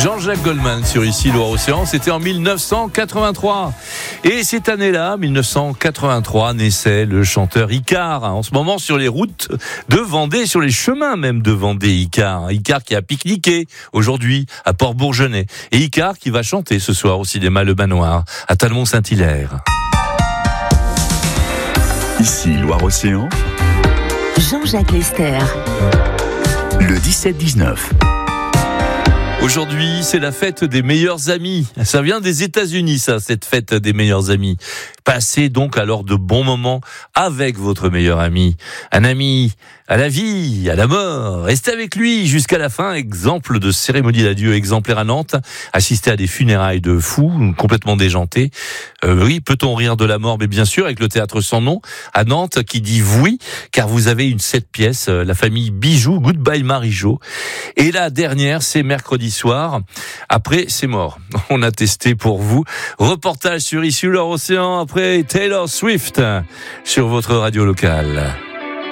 Jean-Jacques Goldman sur Ici Loire-Océan, c'était en 1983. Et cette année-là, 1983, naissait le chanteur Icare. En ce moment, sur les routes de Vendée, sur les chemins même de Vendée, Icare. Icare qui a pique-niqué aujourd'hui à Port-Bourgenais. Et Icare qui va chanter ce soir au cinéma Le Manoir à Talmont-Saint-Hilaire. Ici Loire-Océan, Jean-Jacques Lester. le 17-19. Aujourd'hui, c'est la fête des meilleurs amis. Ça vient des États-Unis, ça, cette fête des meilleurs amis. Passez donc alors de bons moments avec votre meilleur ami. Un ami à la vie, à la mort. Restez avec lui jusqu'à la fin. Exemple de cérémonie d'adieu exemplaire à Nantes. Assister à des funérailles de fous, complètement déjantés. Oui, peut-on rire de la mort? Mais bien sûr, avec le théâtre sans nom à Nantes qui dit oui, car vous avez une 7 pièces, la famille Bijou, Goodbye Marie-Jo. Et la dernière, c'est mercredi soir. Après, c'est mort. On a testé pour vous. Reportage sur Ici Loire-Océan après Taylor Swift sur votre radio locale.